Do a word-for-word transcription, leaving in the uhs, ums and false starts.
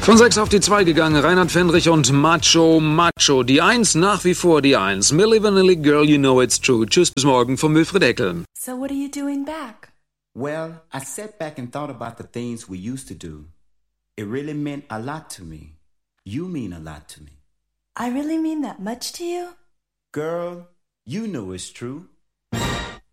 Von sechs auf die zwei gegangen, Reinhard Fendrich und Macho Macho. Die Eins nach wie vor die Eins. Milli Vanilli Girl, you know it's true. Tschüss, bis morgen vom Wilfried Eckel. So what are you doing back? Well, I sat back and thought about the things we used to do. It really meant a lot to me. You mean a lot to me. I really mean that much to you? Girl, you know it's true.